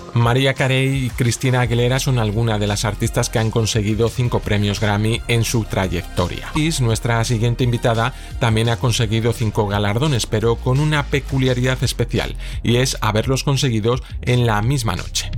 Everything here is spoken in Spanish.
Mariah Carey y Christina Aguilera son algunas de las artistas que han conseguido 5 premios Grammy en su trayectoria. Y nuestra siguiente invitada también ha conseguido 5 galardones, pero con una peculiaridad especial, y es haberlos conseguido en la misma noche.